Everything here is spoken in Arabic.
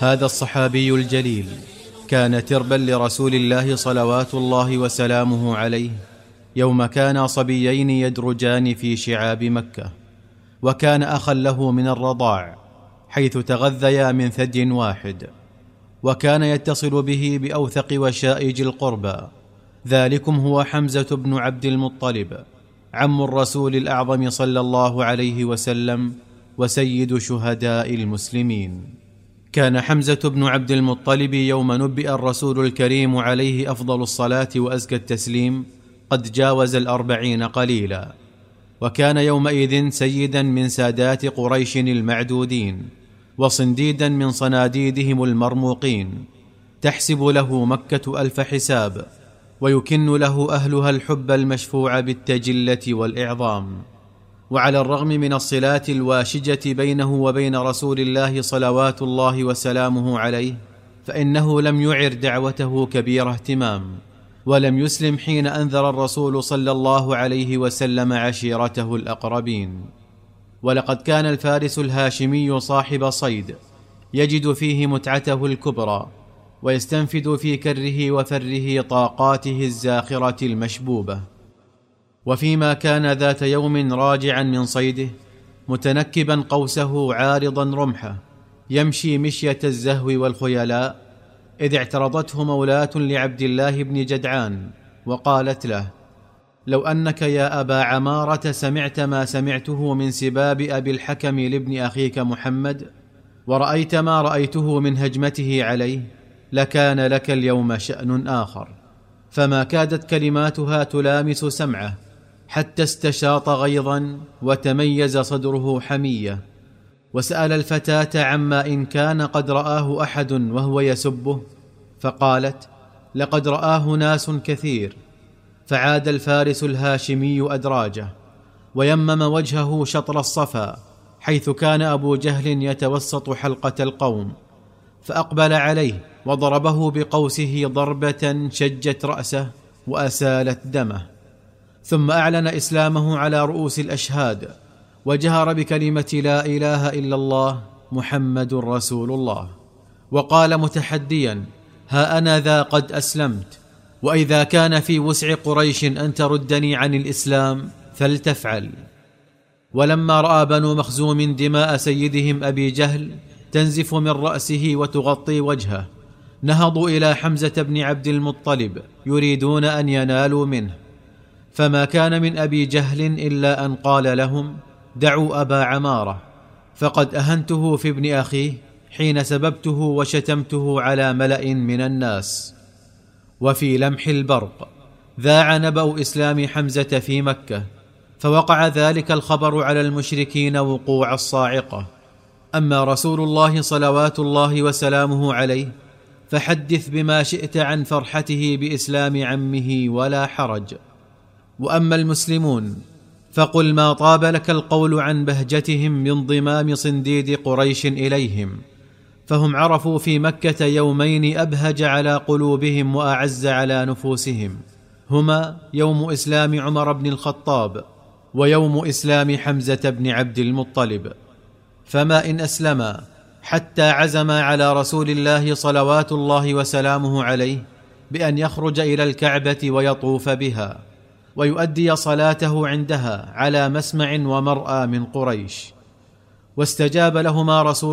هذا الصحابي الجليل كان تربا لرسول الله صلوات الله وسلامه عليه يوم كانا صبيين يدرجان في شعاب مكة، وكان أخا له من الرضاع، حيث تغذيا من ثدي واحد، وكان يتصل به بأوثق وشائج القربى. ذلكم هو حمزة بن عبد المطلب، عم الرسول الأعظم صلى الله عليه وسلم، وسيد شهداء المسلمين. كان حمزة بن عبد المطلب يوم نبئ الرسول الكريم عليه أفضل الصلاة وأزكى التسليم قد جاوز 40 قليلا، وكان يومئذ سيدا من سادات قريش المعدودين، وصنديدا من صناديدهم المرموقين، تحسب له مكة 1000 حساب، ويكن له أهلها الحب المشفوع بالتجلة والإعظام. وعلى الرغم من الصلات الواشجة بينه وبين رسول الله صلوات الله وسلامه عليه، فإنه لم يعر دعوته كبير اهتمام، ولم يسلم حين أنذر الرسول صلى الله عليه وسلم عشيرته الأقربين. ولقد كان الفارس الهاشمي صاحب صيد يجد فيه متعته الكبرى، ويستنفد في كره وفره طاقاته الزاخرة المشبوبة. وفيما كان ذات يوم راجعا من صيده متنكبا قوسه عارضا رمحه، يمشي مشية الزهو والخيلاء، إذ اعترضته مولاة لعبد الله بن جدعان وقالت له: لو أنك يا أبا عمارة سمعت ما سمعته من سباب أبي الحكم لابن أخيك محمد، ورأيت ما رأيته من هجمته عليه، لكان لك اليوم شأن آخر. فما كادت كلماتها تلامس سمعه حتى استشاط غيظا وتميز صدره حمية، وسأل الفتاة عما إن كان قد رآه أحد وهو يسبه، فقالت: لقد رآه ناس كثير. فعاد الفارس الهاشمي أدراجه، ويمم وجهه شطر الصفا حيث كان أبو جهل يتوسط حلقة القوم، فأقبل عليه وضربه بقوسه ضربة شجت رأسه وأسالت دمه، ثم أعلن إسلامه على رؤوس الأشهاد، وجهر بكلمة لا إله إلا الله محمد رسول الله، وقال متحديا: ها أنا ذا قد أسلمت، وإذا كان في وسع قريش أن تردني عن الإسلام فلتفعل. ولما رأى بنو مخزوم دماء سيدهم أبي جهل تنزف من رأسه وتغطي وجهه، نهضوا إلى حمزة بن عبد المطلب يريدون أن ينالوا منه، فما كان من أبي جهل إلا أن قال لهم: دعوا أبا عمارة، فقد أهنته في ابن أخيه حين سببته وشتمته على ملأ من الناس. وفي لمح البرق ذاع نبأ إسلام حمزة في مكة، فوقع ذلك الخبر على المشركين وقوع الصاعقة. أما رسول الله صلوات الله وسلامه عليه فحدث بما شئت عن فرحته بإسلام عمه ولا حرج. وأما المسلمون فقل ما طاب لك القول عن بهجتهم بانضمام صنديد قريش إليهم، فهم عرفوا في مكة يومين أبهج على قلوبهم وأعز على نفوسهم، هما يوم إسلام عمر بن الخطاب ويوم إسلام حمزة بن عبد المطلب. فما إن أسلما حتى عزما على رسول الله صلوات الله وسلامه عليه بأن يخرج إلى الكعبة ويطوف بها، ويؤدي صلاته عندها على مسمع ومرأى من قريش. واستجاب لهما رسول